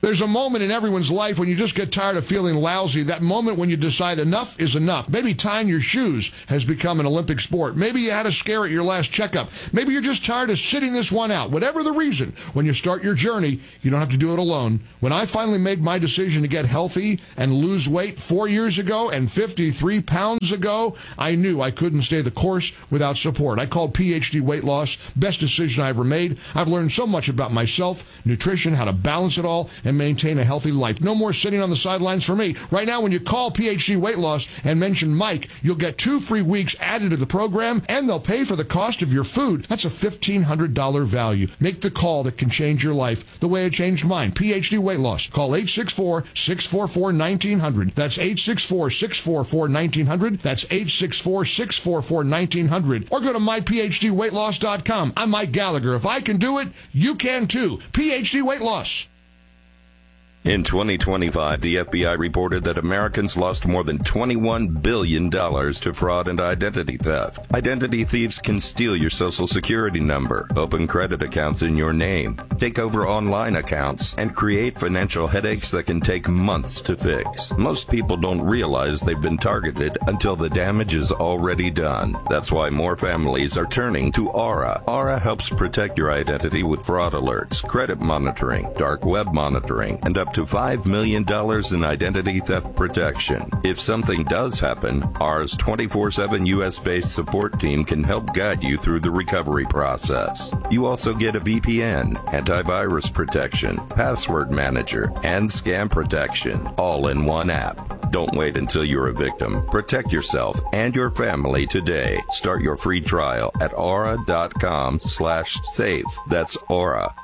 There's a moment in everyone's life when you just get tired of feeling lousy, that moment when you decide enough is enough. Maybe tying your shoes has become an Olympic sport. Maybe you had a scare at your last checkup. Maybe you're just tired of sitting this one out. Whatever the reason, when you start your journey, you don't have to do it alone. When I finally made my decision to get healthy and lose weight 4 years ago and 53 pounds ago, I knew I couldn't stay the course without support. I called PhD Weight Loss. Best decision I ever made. I've learned so much about myself, nutrition, how to balance it all, and maintain a healthy life. No more sitting on the sidelines for me. Right now, when you call PhD Weight Loss and mention Mike, you'll get 2 free weeks added to the program, and they'll pay for the cost of your food. That's a $1,500 value. Make the call that can change your life the way it changed mine. PhD Weight Loss. Call 864-644-1900. That's 864-644-1900. That's 864-644-1900. Or go to myphdweightloss.com. I'm Mike Gallagher. If I can do it, you can too. PhD Weight Loss. In 2025, the FBI reported that Americans lost more than $21 billion to fraud and identity theft. Identity thieves can steal your social security number, open credit accounts in your name, take over online accounts, and create financial headaches that can take months to fix. Most people don't realize they've been targeted until the damage is already done. That's why more families are turning to Aura. Aura helps protect your identity with fraud alerts, credit monitoring, dark web monitoring, and up to $5 million in identity theft protection. If something does happen, Aura's 24/7 U.S.-based support team can help guide you through the recovery process. You also get a VPN, antivirus protection, password manager, and scam protection, all in one app. Don't wait until you're a victim. Protect yourself and your family today. Start your free trial at aura.com/safe. That's Aura,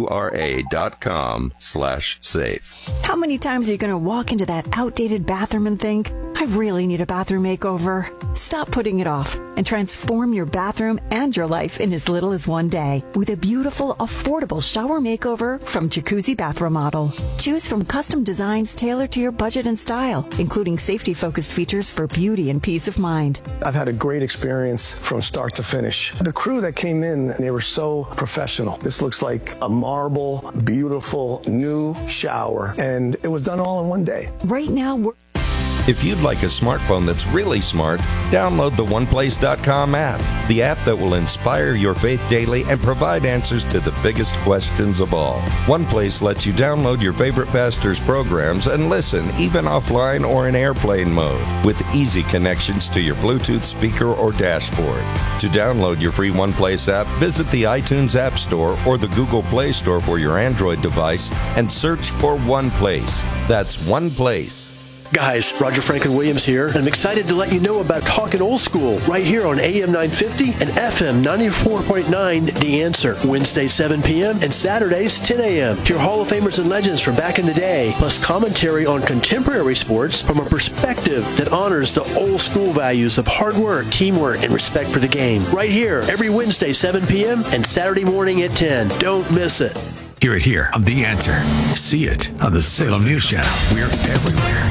AURA.com/safe. How many times are you going to walk into that outdated bathroom and think, I really need a bathroom makeover? Stop putting it off and transform your bathroom and your life in as little as one day with a beautiful, affordable shower makeover from Jacuzzi Bath Remodel. Choose from custom designs tailored to your budget and style, including safety-focused features for beauty and peace of mind. I've had a great experience from start to finish. The crew that came in, they were so professional. This looks like a marble, beautiful, new shower, and it was done all in one day. Right now, we're... If you'd like a smartphone that's really smart, download the OnePlace.com app, the app that will inspire your faith daily and provide answers to the biggest questions of all. OnePlace lets you download your favorite pastor's programs and listen, even offline or in airplane mode, with easy connections to your Bluetooth speaker or dashboard. To download your free OnePlace app, visit the iTunes App Store or the Google Play Store for your Android device and search for OnePlace. That's OnePlace. Guys, Roger Franklin Williams here, and I'm excited to let you know about Talkin' Old School right here on AM 950 and FM 94.9 The Answer. Wednesday 7 p.m. and Saturdays 10 a.m. Hear Hall of Famers and legends from back in the day, plus commentary on contemporary sports from a perspective that honors the old school values of hard work, teamwork, and respect for the game. Right here, every Wednesday 7 p.m. and Saturday morning at 10. Don't miss it. Hear it here on The Answer. See it on the Salem News Channel. We're everywhere.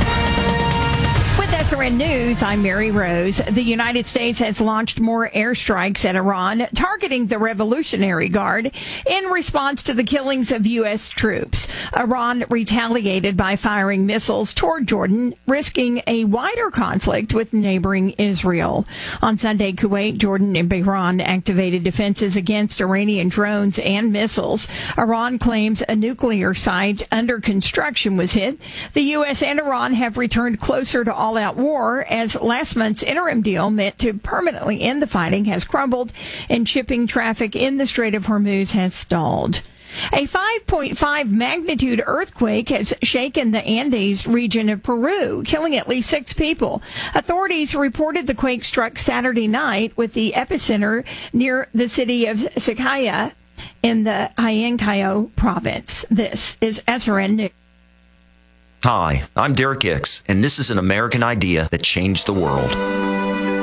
SRN News, I'm Mary Rose. The United States has launched more airstrikes at Iran, targeting the Revolutionary Guard in response to the killings of U.S. troops. Iran retaliated by firing missiles toward Jordan, risking a wider conflict with neighboring Israel. On Sunday, Kuwait, Jordan, and Bahrain activated defenses against Iranian drones and missiles. Iran claims a nuclear site under construction was hit. The U.S. and Iran have returned closer to all-out war as last month's interim deal meant to permanently end the fighting has crumbled and shipping traffic in the Strait of Hormuz has stalled. A 5.5 magnitude earthquake has shaken the Andes region of Peru, killing at least 6 people. Authorities reported the quake struck Saturday night with the epicenter near the city of Sacaya in the Huancayo province. This is SRN News. Hi, I'm Derek Hicks, and this is an American idea that changed the world.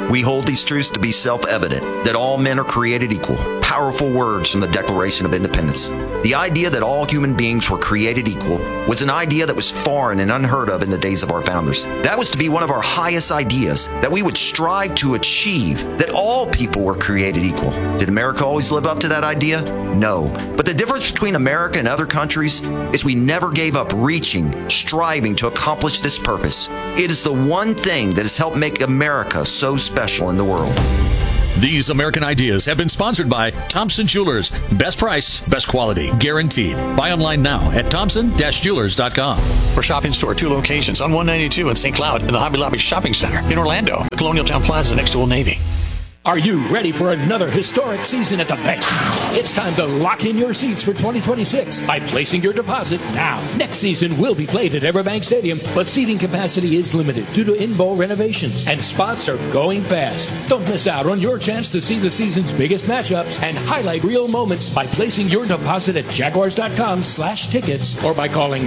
We hold these truths to be self-evident, that all men are created equal. Powerful words from the Declaration of Independence. The idea that all human beings were created equal was an idea that was foreign and unheard of in the days of our founders. That was to be one of our highest ideas, that we would strive to achieve, that all people were created equal. Did America always live up to that idea? No. But the difference between America and other countries is we never gave up reaching, striving to accomplish this purpose. It is the one thing that has helped make America so special in the world. These American Ideas have been sponsored by Thompson Jewelers. Best price, best quality, guaranteed. Buy online now at thompson-jewelers.com. For Shopping Store, 2 locations on 192 in St. Cloud and the Hobby Lobby Shopping Center in Orlando, the Colonial Town Plaza next to Old Navy. Are you ready for another historic season at the bank? It's time to lock in your seats for 2026 by placing your deposit now. Next season will be played at Everbank Stadium, but seating capacity is limited due to in-bowl renovations, and spots are going fast. Don't miss out on your chance to see the season's biggest matchups and highlight real moments by placing your deposit at jaguars.com/tickets or by calling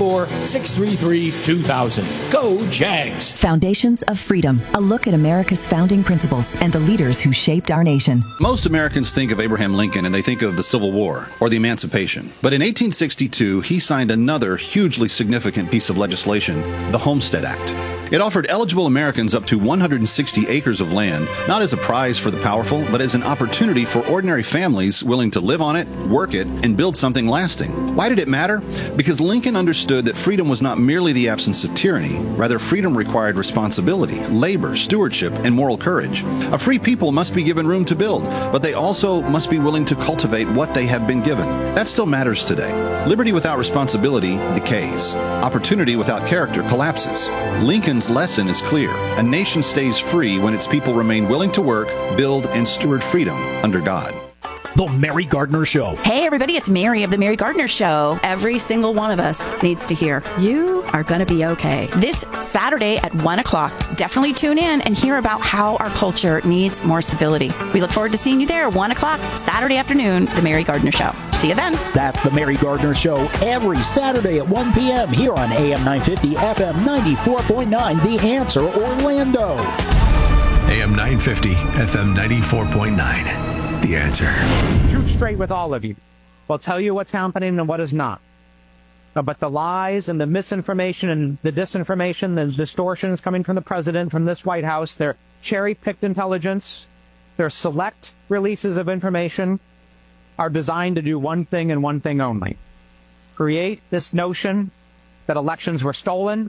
904-633-2000. Go Jags! Foundations of Freedom, a look at America's founding principles and the leaders who shaped our nation. Most Americans think of Abraham Lincoln and they think of the Civil War or the Emancipation. But in 1862, he signed another hugely significant piece of legislation, the Homestead Act. It offered eligible Americans up to 160 acres of land, not as a prize for the powerful, but as an opportunity for ordinary families willing to live on it, work it, and build something lasting. Why did it matter? Because Lincoln understood that freedom was not merely the absence of tyranny. Rather, freedom required responsibility, labor, stewardship, and moral courage. A free people must be given room to build, but they also must be willing to cultivate what they have been given. That still matters today. Liberty without responsibility decays. Opportunity without character collapses. Lincoln's lesson is clear. A nation stays free when its people remain willing to work, build, and steward freedom under God. The Mary Gardner Show. Hey, everybody, it's Mary of The Mary Gardner Show. Every single one of us needs to hear, you are going to be okay. This Saturday at 1 o'clock, definitely tune in and hear about how our culture needs more civility. We look forward to seeing you there, 1 o'clock, Saturday afternoon, The Mary Gardner Show. See you then. That's The Mary Gardner Show every Saturday at 1 p.m. here on AM 950, FM 94.9, The Answer, Orlando. AM 950, FM 94.9. The Answer. Shoot straight with all of you. We'll tell you what's happening and what is not. But the lies and the misinformation and the disinformation, the distortions coming from the president, from this White House, they're cherry-picked intelligence, they're select releases of information, are designed to do one thing and one thing only. Create this notion that elections were stolen.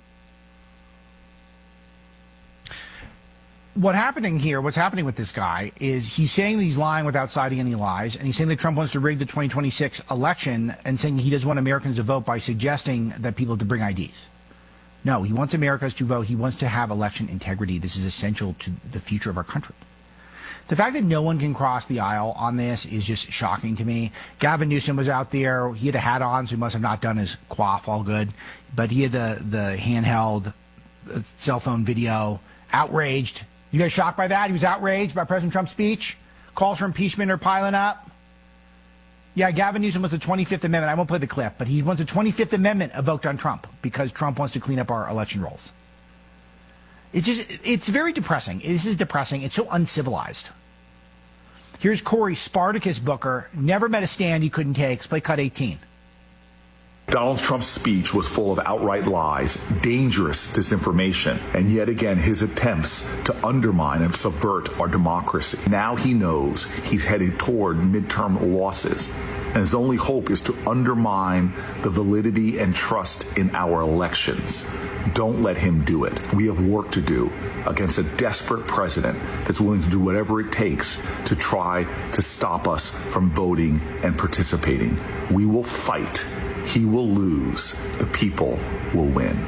What's happening with this guy is he's saying he's lying without citing any lies, and he's saying that Trump wants to rig the 2026 election and saying he doesn't want Americans to vote by suggesting that people have to bring IDs. No, he wants Americans to vote. He wants to have election integrity. This is essential to the future of our country. The fact that no one can cross the aisle on this is just shocking to me. Gavin Newsom was out there. He had a hat on, so he must have not done his coif all good. But he had the handheld cell phone video, outraged. You guys shocked by that? He was outraged by President Trump's speech. Calls for impeachment are piling up. Yeah, Gavin Newsom wants the 25th Amendment. I won't play the clip, but he wants the 25th Amendment evoked on Trump because Trump wants to clean up our election rolls. It's very depressing. This is depressing. It's so uncivilized. Here's Cory Spartacus Booker. Never met a stand he couldn't take. Let's play cut 18. Donald Trump's speech was full of outright lies, dangerous disinformation, and yet again his attempts to undermine and subvert our democracy. Now he knows he's headed toward midterm losses, and his only hope is to undermine the validity and trust in our elections. Don't let him do it. We have work to do against a desperate president that's willing to do whatever it takes to try to stop us from voting and participating. We will fight. He will lose. The people will win.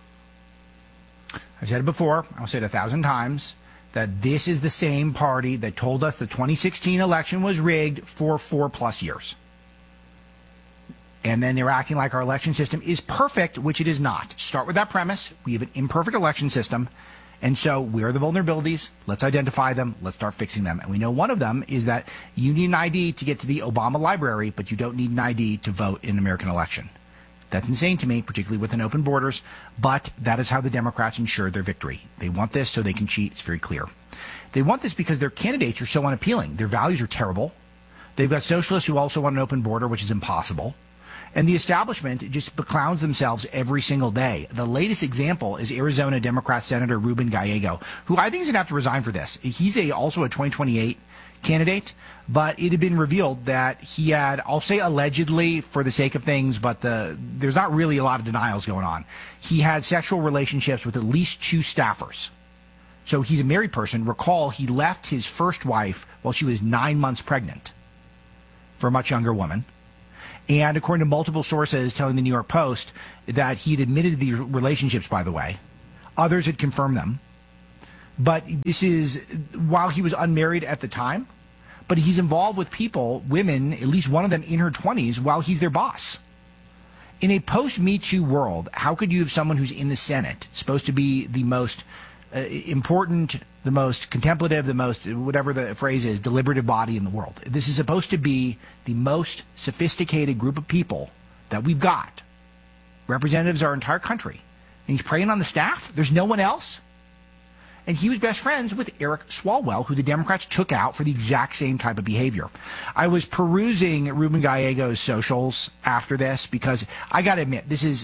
I've said it before. I'll say it 1,000 times, that this is the same party that told us the 2016 election was rigged for 4+ years. And then they're acting like our election system is perfect, which it is not. Start with that premise. We have an imperfect election system. And so where are the vulnerabilities? Let's identify them. Let's start fixing them. And we know one of them is that you need an ID to get to the Obama library, but you don't need an ID to vote in an American election. That's insane to me, particularly with open borders. But that is how the Democrats ensure their victory. They want this so they can cheat. It's very clear. They want this because their candidates are so unappealing. Their values are terrible. They've got socialists who also want an open border, which is impossible. And the establishment just beclowns themselves every single day. The latest example is Arizona Democrat Senator Ruben Gallego, who I think is going to have to resign for this. He's also a 2028 candidate, but it had been revealed that he had, I'll say allegedly for the sake of things, but there's not really a lot of denials going on. He had sexual relationships with at least 2 staffers. So he's a married person. Recall, he left his first wife while she was 9 months pregnant for a much younger woman. And according to multiple sources telling the New York Post that he had admitted the relationships, by the way. Others had confirmed them. But this is while he was unmarried at the time. But he's involved with people, women, at least one of them in her 20s, while he's their boss. In a post-Me Too world, how could you have someone who's in the Senate, supposed to be the most important, the most contemplative, the most, whatever the phrase is, deliberative body in the world? This is supposed to be the most sophisticated group of people that we've got. Representatives of our entire country. And he's preying on the staff? There's no one else? And he was best friends with Eric Swalwell, who the Democrats took out for the exact same type of behavior. I was perusing Ruben Gallego's socials after this because I got to admit,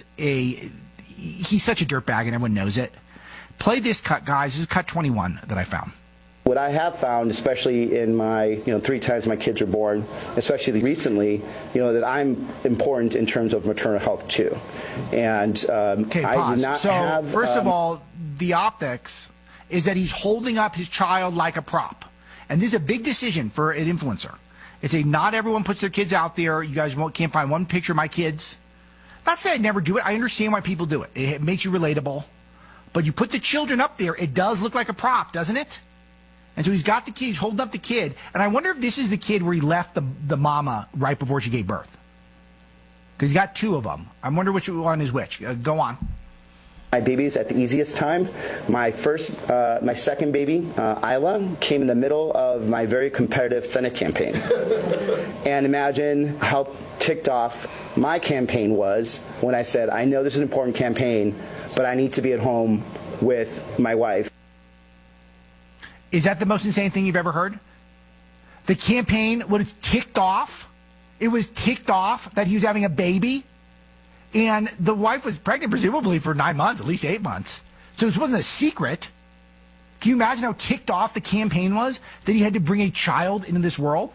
he's such a dirtbag and everyone knows it. Play this cut, guys. This is cut 21 that I found. What I have found, especially in my, 3 times my kids were born, especially recently, that I'm important in terms of maternal health too. And okay, I pause. do not have. First of all, the optics is that he's holding up his child like a prop. And this is a big decision for an influencer. It's not everyone puts their kids out there. You guys can't find one picture of my kids. Not saying I'd never do it. I understand why people do it. It makes you relatable. But you put the children up there, it does look like a prop, doesn't it? And so he's got the kid, he's holding up the kid. And I wonder if this is the kid where he left the mama right before she gave birth. Because he's got 2 of them. I wonder which one is which. Go on. My babies at the easiest time. My second baby, Isla, came in the middle of my very competitive Senate campaign. And imagine how ticked off my campaign was when I said, I know this is an important campaign, but I need to be at home with my wife. Is that the most insane thing you've ever heard? The campaign, when it's ticked off, it was ticked off that he was having a baby. And the wife was pregnant, presumably, for 9 months, at least 8 months. So this wasn't a secret. Can you imagine how ticked off the campaign was that he had to bring a child into this world?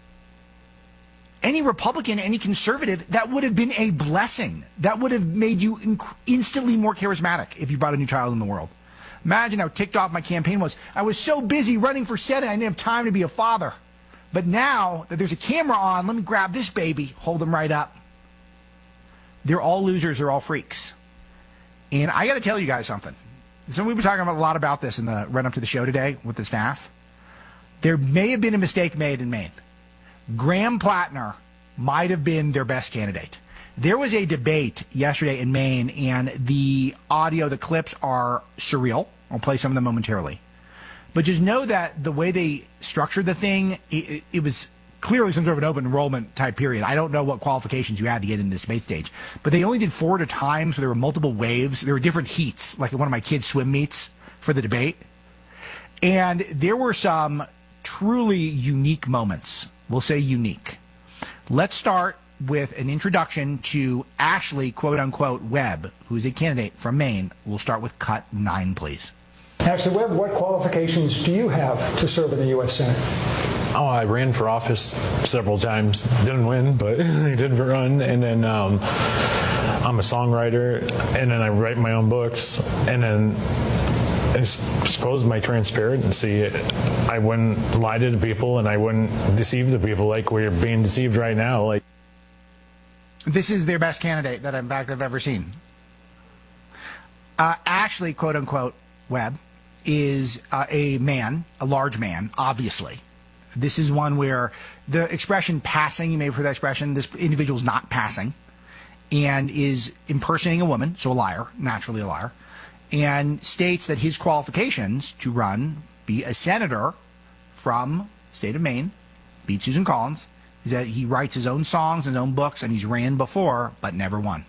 Any Republican, any conservative, that would have been a blessing. That would have made you instantly more charismatic if you brought a new child in the world. Imagine how ticked off my campaign was. I was so busy running for Senate, I didn't have time to be a father. But now that there's a camera on, let me grab this baby, hold him right up. They're all losers. They're all freaks. And I got to tell you guys something. So we've been talking a lot about this in the run-up to the show today with the staff. There may have been a mistake made in Maine. Graham Plattner might have been their best candidate. There was a debate yesterday in Maine, and the audio, the clips are surreal. I'll play some of them momentarily. But just know that the way they structured the thing, it was clearly some sort of an open enrollment type period. I don't know what qualifications you had to get in this debate stage. But they only did 4 at a time, so there were multiple waves. There were different heats, like at one of my kids' swim meets for the debate. And there were some truly unique moments. We'll say unique. Let's start with an introduction to Ashley, quote-unquote, Webb, who's a candidate from Maine. We'll start with cut 9, please. Ashley Webb, what qualifications do you have to serve in the U.S. Senate? Oh, I ran for office several times. Didn't win, but I did run. And then I'm a songwriter, and then I write my own books. And then I suppose my transparency, I wouldn't lie to the people, and I wouldn't deceive the people like we're being deceived right now. Like, this is their best candidate that I've ever seen. Ashley, quote-unquote, Webb, is a man, a large man, obviously. This is one where the expression passing, you may have heard that expression, this individual's not passing and is impersonating a woman, so a liar, naturally a liar, and states that his qualifications to run, be a senator from the state of Maine, beat Susan Collins, is that he writes his own songs and his own books, and he's ran before, but never won.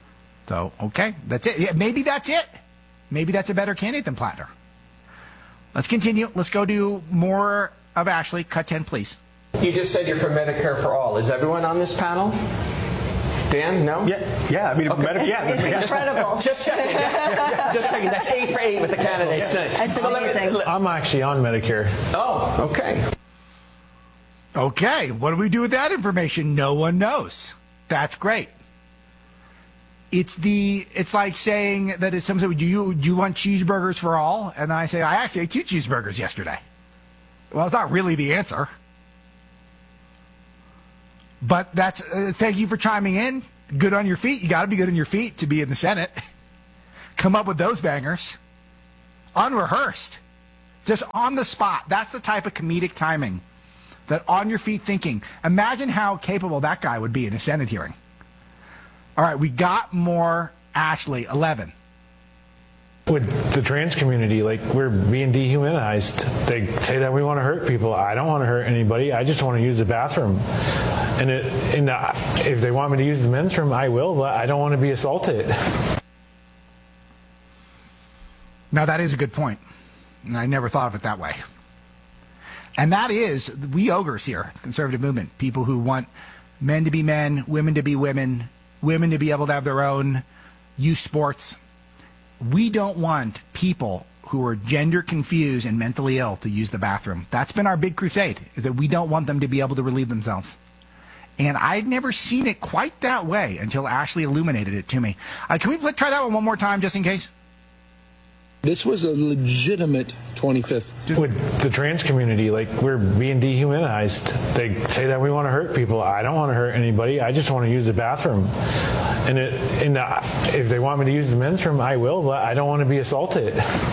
So, okay, that's it. Yeah, maybe that's it. Maybe that's a better candidate than Plattner. Let's continue. Let's go do more of Ashley. Cut 10, please. You just said you're for Medicare for all. Is everyone on this panel? Dan, no? Yeah. I mean, okay. Medicare, It's incredible. Just checking. Just checking. That's 8 for 8 with the candidates tonight. That's amazing. I'm actually on Medicare. Oh, okay. Okay. What do we do with that information? No one knows. That's great. It's like saying that if someone said, do you want cheeseburgers for all? And I say, I actually ate 2 cheeseburgers yesterday. Well, it's not really the answer. But that's thank you for chiming in. Good on your feet. You got to be good on your feet to be in the Senate. Come up with those bangers. Unrehearsed. Just on the spot. That's the type of comedic timing. That on your feet thinking. Imagine how capable that guy would be in a Senate hearing. All right, we got more. Ashley, 11. With the trans community, like, we're being dehumanized. They say that we want to hurt people. I don't want to hurt anybody. I just want to use the bathroom. And if they want me to use the men's room, I will, but I don't want to be assaulted. Now, that is a good point. And I never thought of it that way. And that is, we ogres here, conservative movement, people who want men to be men, women to be women, women to be able to have their own youth sports. We don't want people who are gender confused and mentally ill to use the bathroom. That's been our big crusade, is that we don't want them to be able to relieve themselves. And I'd never seen it quite that way until Ashley illuminated it to me. Can we try that one more time just in case? This was a legitimate 25th. With the trans community, like, we're being dehumanized. They say that we want to hurt people. I don't want to hurt anybody. I just want to use the bathroom. And if they want me to use the men's room, I will, but I don't want to be assaulted.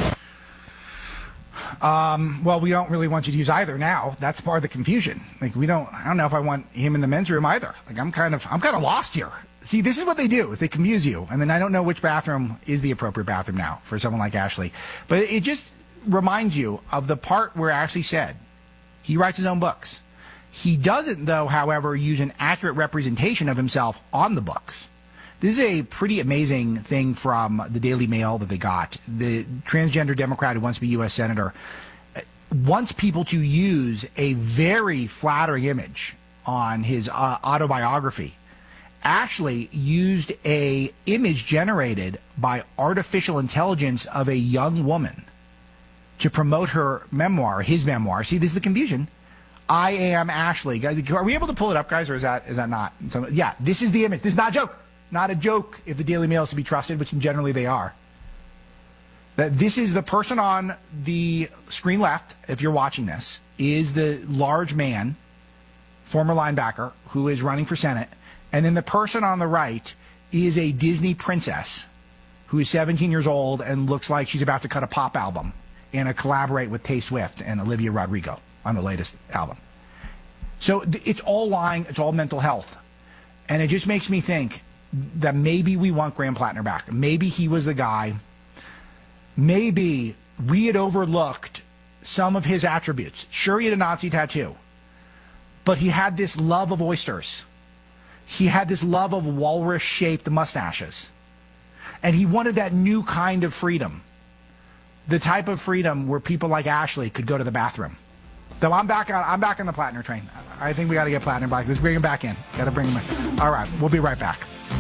Well, we don't really want you to use either now. That's part of the confusion. Like, I don't know if I want him in the men's room either. Like, I'm kind of lost here. See, this is what they do, is they confuse you. And then I don't know which bathroom is the appropriate bathroom now for someone like Ashley. But it just reminds you of the part where Ashley said he writes his own books. He doesn't, though, however, use an accurate representation of himself on the books. This is a pretty amazing thing from the Daily Mail that they got. The transgender Democrat who wants to be U.S. Senator wants people to use a very flattering image on his autobiography. Ashley used a image generated by artificial intelligence of a young woman to promote her memoir, his memoir. See, this is the confusion. I am Ashley. Guys, are we able to pull it up, guys, or is that not? So, yeah, this is the image. This is not a joke. Not a joke if the Daily Mail is to be trusted, which generally they are. That this is the person on the screen left, if you're watching this, is the large man, former linebacker, who is running for Senate. And then the person on the right is a Disney princess who is 17 years old and looks like she's about to cut a pop album and collaborate with Tay Swift and Olivia Rodrigo on the latest album. So it's all lying. It's all mental health. And it just makes me think that maybe we want Graham Plattner back. Maybe he was the guy. Maybe we had overlooked some of his attributes. Sure, he had a Nazi tattoo, but he had this love of oysters. He had this love of walrus-shaped mustaches. And he wanted that new kind of freedom. The type of freedom where people like Ashley could go to the bathroom. Though I'm back on the Plattner train. I think we got to get Plattner back. Let's bring him back in. Got to bring him in. All right, we'll be right back.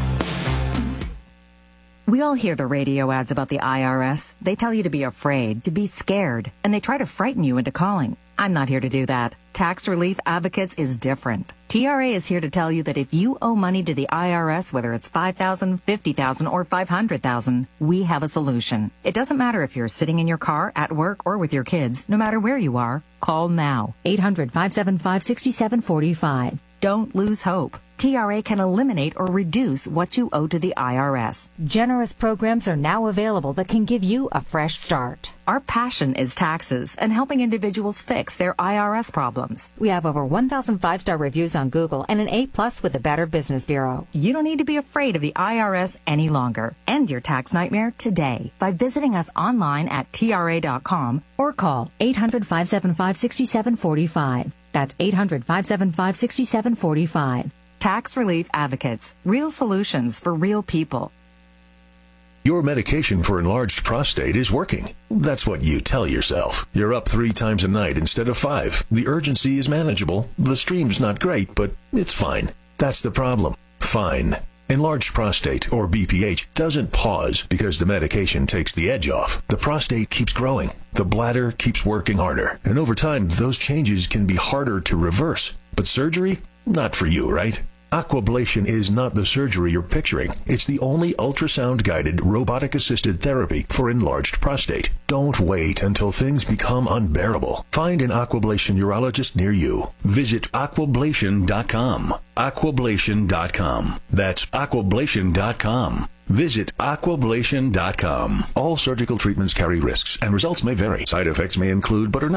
We all hear the radio ads about the IRS. They tell you to be afraid, to be scared, and they try to frighten you into calling. I'm not here to do that. Tax Relief Advocates is different. TRA is here to tell you that if you owe money to the IRS, whether it's $5,000, $50,000, or $500,000, we have a solution. It doesn't matter if you're sitting in your car, at work, or with your kids. No matter where you are, call now. 800-575-6745. Don't lose hope. TRA can eliminate or reduce what you owe to the IRS. Generous programs are now available that can give you a fresh start. Our passion is taxes and helping individuals fix their IRS problems. We have over 1,000 5-star reviews on Google and an A+ with the Better Business Bureau. You don't need to be afraid of the IRS any longer. End your tax nightmare today by visiting us online at TRA.com or call 800-575-6745. That's 800-575-6745. Tax Relief Advocates. Real solutions for real people. Your medication for enlarged prostate is working. That's what you tell yourself. You're up 3 times a night instead of 5. The urgency is manageable. The stream's not great, but it's fine. That's the problem. Fine. Enlarged prostate, or BPH, doesn't pause because the medication takes the edge off. The prostate keeps growing. The bladder keeps working harder. And over time, those changes can be harder to reverse. But surgery? Not for you, right? Aquablation is not the surgery you're picturing. It's the only ultrasound-guided, robotic-assisted therapy for enlarged prostate. Don't wait until things become unbearable. Find an Aquablation urologist near you. Visit aquablation.com. Aquablation.com. That's aquablation.com. Visit aquablation.com. All surgical treatments carry risks, and results may vary. Side effects may include but are not